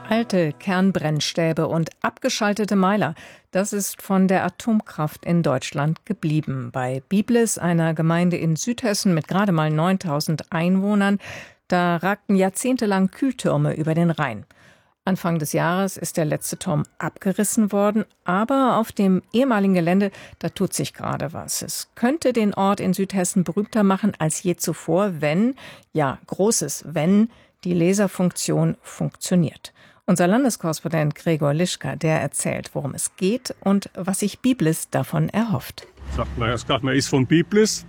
Alte Kernbrennstäbe und abgeschaltete Meiler, das ist von der Atomkraft in Deutschland geblieben. Bei Biblis, einer Gemeinde in Südhessen mit gerade mal 9.000 Einwohnern, da ragten jahrzehntelang Kühltürme über den Rhein. Anfang des Jahres ist der letzte Turm abgerissen worden, aber auf dem ehemaligen Gelände, da tut sich gerade was. Es könnte den Ort in Südhessen berühmter machen als je zuvor, wenn, ja, großes Wenn, die Laserfunktion funktioniert. Unser Landeskorrespondent Gregor Lischka, der erzählt, worum es geht und was sich Biblis davon erhofft. Sagt man erst gerade, man ist von Biblis.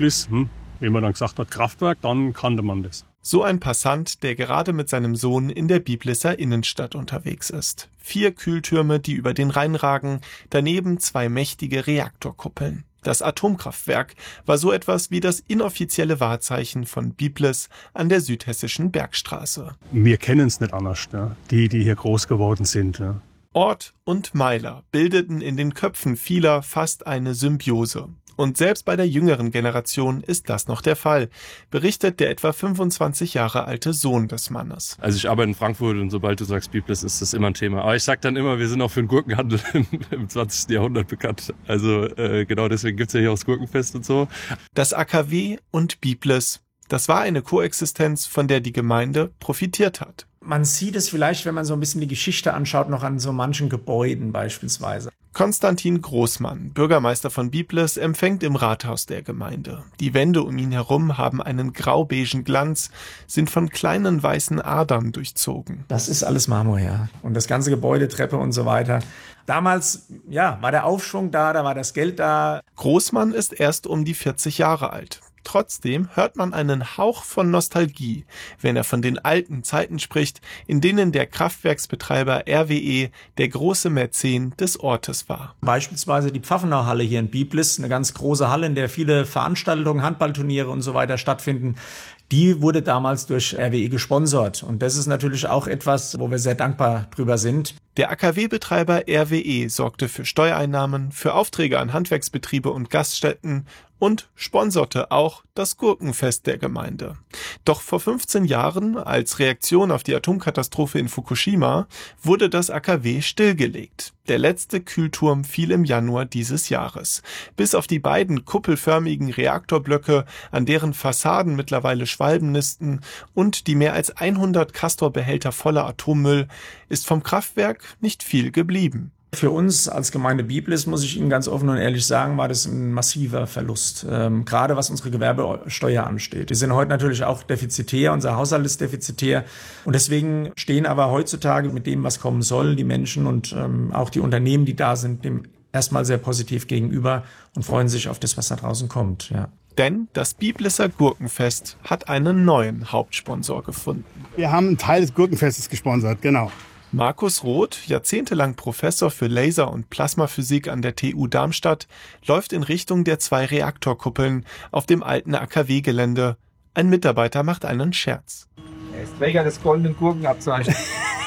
Wie man dann gesagt hat, Kraftwerk, dann kannte man das. So ein Passant, der gerade mit seinem Sohn in der Biblisser Innenstadt unterwegs ist. 4 Kühltürme, die über den Rhein ragen, daneben 2 mächtige Reaktorkuppeln. Das Atomkraftwerk war so etwas wie das inoffizielle Wahrzeichen von Biblis an der südhessischen Bergstraße. Wir kennen es nicht anders, ja. Die hier groß geworden sind. Ja. Ort und Meiler bildeten in den Köpfen vieler fast eine Symbiose. Und selbst bei der jüngeren Generation ist das noch der Fall, berichtet der etwa 25 Jahre alte Sohn des Mannes. Also ich arbeite in Frankfurt und sobald du sagst Biblis, ist das immer ein Thema. Aber ich sag dann immer, wir sind auch für den Gurkenhandel im 20. Jahrhundert bekannt. Also genau deswegen gibt's ja hier auch das Gurkenfest und so. Das AKW und Biblis, das war eine Koexistenz, von der die Gemeinde profitiert hat. Man sieht es vielleicht, wenn man so ein bisschen die Geschichte anschaut, noch an so manchen Gebäuden beispielsweise. Konstantin Großmann, Bürgermeister von Biblis, empfängt im Rathaus der Gemeinde. Die Wände um ihn herum haben einen grau-beigen Glanz, sind von kleinen weißen Adern durchzogen. Das ist alles Marmor, ja. Und das ganze Gebäude, Treppe und so weiter. Damals, ja, war der Aufschwung da war das Geld da. Großmann ist erst um die 40 Jahre alt. Trotzdem hört man einen Hauch von Nostalgie, wenn er von den alten Zeiten spricht, in denen der Kraftwerksbetreiber RWE der große Mäzen des Ortes war. Beispielsweise die Pfaffenau-Halle hier in Biblis, eine ganz große Halle, in der viele Veranstaltungen, Handballturniere und so weiter stattfinden. Die wurde damals durch RWE gesponsert. Und das ist natürlich auch etwas, wo wir sehr dankbar drüber sind. Der AKW-Betreiber RWE sorgte für Steuereinnahmen, für Aufträge an Handwerksbetriebe und Gaststätten und sponserte auch das Gurkenfest der Gemeinde. Doch vor 15 Jahren, als Reaktion auf die Atomkatastrophe in Fukushima, wurde das AKW stillgelegt. Der letzte Kühlturm fiel im Januar dieses Jahres. Bis auf die beiden kuppelförmigen Reaktorblöcke, an deren Fassaden mittlerweile Schwalben nisten, und die mehr als 100 Castor-Behälter voller Atommüll, ist vom Kraftwerk nicht viel geblieben. Für uns als Gemeinde Biblis, muss ich Ihnen ganz offen und ehrlich sagen, war das ein massiver Verlust. Gerade was unsere Gewerbesteuer ansteht. Die sind heute natürlich auch defizitär, unser Haushalt ist defizitär. Und deswegen stehen aber heutzutage mit dem, was kommen soll, die Menschen und auch die Unternehmen, die da sind, dem erstmal sehr positiv gegenüber und freuen sich auf das, was da draußen kommt. Ja. Denn das Biblisser Gurkenfest hat einen neuen Hauptsponsor gefunden. Wir haben einen Teil des Gurkenfestes gesponsert, genau. Markus Roth, jahrzehntelang Professor für Laser- und Plasmaphysik an der TU Darmstadt, läuft in Richtung der 2 Reaktorkuppeln auf dem alten AKW-Gelände. Ein Mitarbeiter macht einen Scherz. Er ist Träger des goldenen Gurkenabzeichens.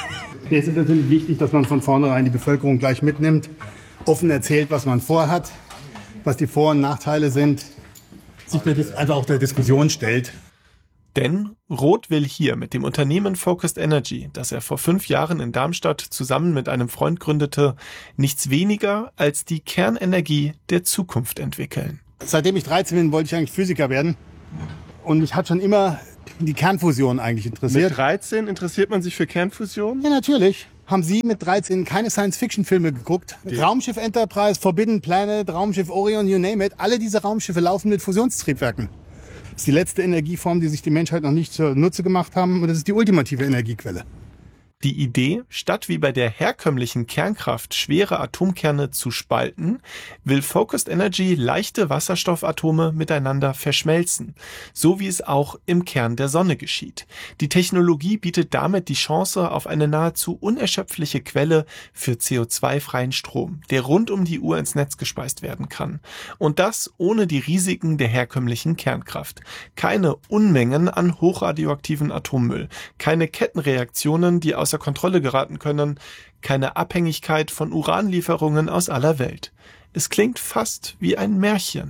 Es ist natürlich wichtig, dass man von vornherein die Bevölkerung gleich mitnimmt, offen erzählt, was man vorhat, was die Vor- und Nachteile sind, sich einfach auch der Diskussion stellt. Denn Roth will hier mit dem Unternehmen Focused Energy, das er vor 5 Jahren in Darmstadt zusammen mit einem Freund gründete, nichts weniger als die Kernenergie der Zukunft entwickeln. Seitdem ich 13 bin, wollte ich eigentlich Physiker werden. Und mich hat schon immer die Kernfusion eigentlich interessiert. Mit 13 interessiert man sich für Kernfusion? Ja, natürlich. Haben Sie mit 13 keine Science-Fiction-Filme geguckt? Ja. Raumschiff Enterprise, Forbidden Planet, Raumschiff Orion, you name it. Alle diese Raumschiffe laufen mit Fusionstriebwerken. Das ist die letzte Energieform, die sich die Menschheit noch nicht zunutze gemacht haben. Und das ist die ultimative Energiequelle. Die Idee, statt wie bei der herkömmlichen Kernkraft schwere Atomkerne zu spalten, will Focused Energy leichte Wasserstoffatome miteinander verschmelzen, so wie es auch im Kern der Sonne geschieht. Die Technologie bietet damit die Chance auf eine nahezu unerschöpfliche Quelle für CO2-freien Strom, der rund um die Uhr ins Netz gespeist werden kann. Und das ohne die Risiken der herkömmlichen Kernkraft. Keine Unmengen an hochradioaktiven Atommüll, keine Kettenreaktionen, die außer Kontrolle geraten können, keine Abhängigkeit von Uranlieferungen aus aller Welt. Es klingt fast wie ein Märchen.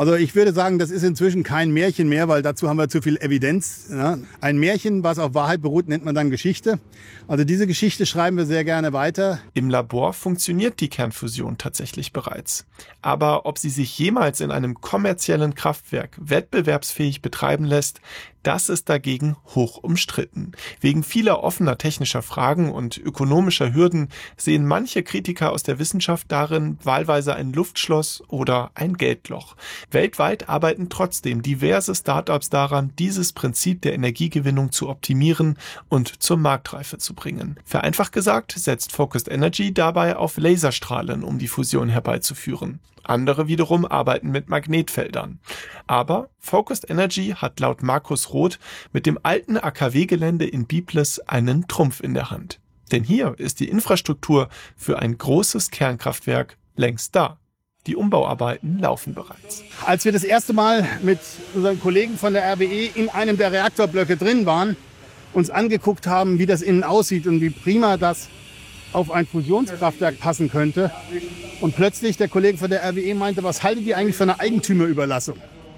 Also ich würde sagen, das ist inzwischen kein Märchen mehr, weil dazu haben wir zu viel Evidenz. Ja. Ein Märchen, was auf Wahrheit beruht, nennt man dann Geschichte. Also diese Geschichte schreiben wir sehr gerne weiter. Im Labor funktioniert die Kernfusion tatsächlich bereits. Aber ob sie sich jemals in einem kommerziellen Kraftwerk wettbewerbsfähig betreiben lässt, das ist dagegen hoch umstritten. Wegen vieler offener technischer Fragen und ökonomischer Hürden sehen manche Kritiker aus der Wissenschaft darin wahlweise ein Luftschloss oder ein Geldloch. Weltweit arbeiten trotzdem diverse Startups daran, dieses Prinzip der Energiegewinnung zu optimieren und zur Marktreife zu bringen. Vereinfacht gesagt setzt Focused Energy dabei auf Laserstrahlen, um die Fusion herbeizuführen. Andere wiederum arbeiten mit Magnetfeldern. Aber Focused Energy hat laut Markus Roth mit dem alten AKW-Gelände in Biblis einen Trumpf in der Hand. Denn hier ist die Infrastruktur für ein großes Kernkraftwerk längst da. Die Umbauarbeiten laufen bereits. Als wir das erste Mal mit unseren Kollegen von der RWE in einem der Reaktorblöcke drin waren, uns angeguckt haben, wie das innen aussieht und wie prima das auf ein Fusionskraftwerk passen könnte. Und plötzlich der Kollege von der RWE meinte, was haltet ihr eigentlich für eine Eigentümerüberlassung?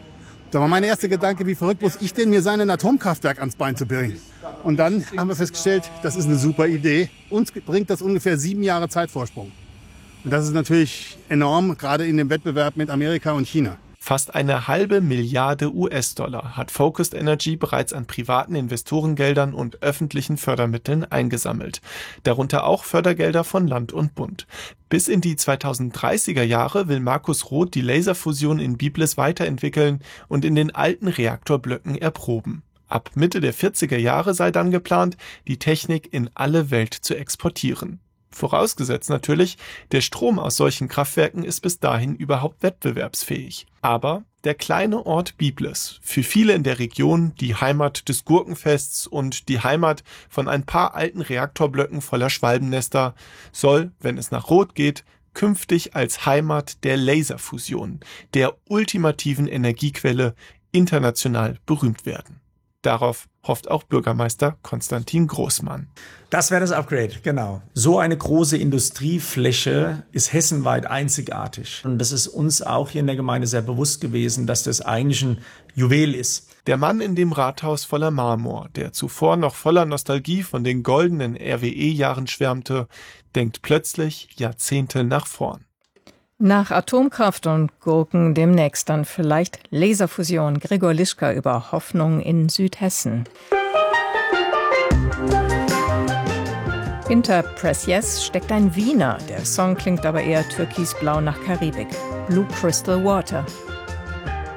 Da war mein erster Gedanke, wie verrückt muss ich denn, mir sein Atomkraftwerk ans Bein zu bringen? Und dann haben wir festgestellt, das ist eine super Idee. Uns bringt das ungefähr 7 Jahre Zeitvorsprung. Und das ist natürlich enorm, gerade in dem Wettbewerb mit Amerika und China. Fast 1/2 Milliarde US-Dollar hat Focused Energy bereits an privaten Investorengeldern und öffentlichen Fördermitteln eingesammelt. Darunter auch Fördergelder von Land und Bund. Bis in die 2030er Jahre will Markus Roth die Laserfusion in Biblis weiterentwickeln und in den alten Reaktorblöcken erproben. Ab Mitte der 40er Jahre sei dann geplant, die Technik in alle Welt zu exportieren. Vorausgesetzt natürlich, der Strom aus solchen Kraftwerken ist bis dahin überhaupt wettbewerbsfähig. Aber der kleine Ort Biblis, für viele in der Region die Heimat des Gurkenfests und die Heimat von ein paar alten Reaktorblöcken voller Schwalbennester, soll, wenn es nach Roth geht, künftig als Heimat der Laserfusion, der ultimativen Energiequelle, international berühmt werden. Darauf hofft auch Bürgermeister Konstantin Großmann. Das wäre das Upgrade, genau. So eine große Industriefläche ist hessenweit einzigartig. Und das ist uns auch hier in der Gemeinde sehr bewusst gewesen, dass das eigentlich ein Juwel ist. Der Mann in dem Rathaus voller Marmor, der zuvor noch voller Nostalgie von den goldenen RWE-Jahren schwärmte, denkt plötzlich Jahrzehnte nach vorn. Nach Atomkraft und Gurken demnächst dann vielleicht Laserfusion. Gregor Lischka über Hoffnung in Südhessen. Hinter Press Yes steckt ein Wiener. Der Song klingt aber eher türkisblau nach Karibik. Blue Crystal Water.